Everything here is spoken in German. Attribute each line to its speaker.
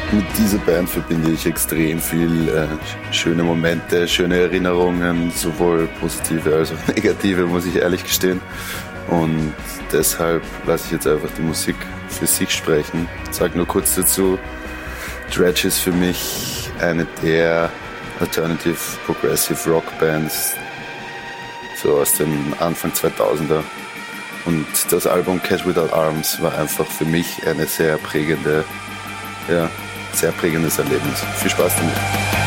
Speaker 1: Mit dieser Band verbinde ich extrem viel schöne Momente, schöne Erinnerungen, sowohl positive als auch negative, muss ich ehrlich gestehen. Und deshalb lasse ich jetzt einfach die Musik für sich sprechen. Ich sage nur kurz dazu, Dredg ist für mich eine der Alternative Progressive Rock Bands so aus dem Anfang 2000er. Und das Album Cat Without Arms war einfach für mich eine sehr prägendes Erlebnis. Viel Spaß damit.